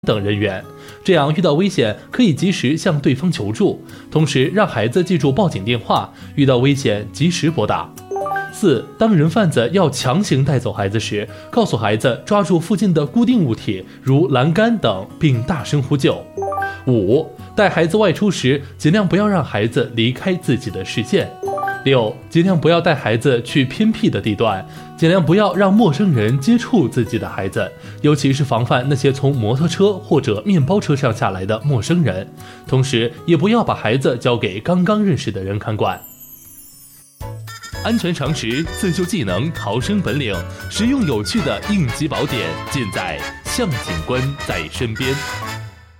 等人员，这样遇到危险可以及时向对方求助，同时让孩子记住报警电话，遇到危险及时拨打。4. 当人贩子要强行带走孩子时，告诉孩子抓住附近的固定物体，如栏杆等，并大声呼救。5. 带孩子外出时，尽量不要让孩子离开自己的视线。6. 尽量不要带孩子去偏僻的地段，尽量不要让陌生人接触自己的孩子，尤其是防范那些从摩托车或者面包车上下来的陌生人，同时也不要把孩子交给刚刚认识的人看管。安全常识、自救技能、逃生本领，实用有趣的应急宝典，尽在向警官在身边。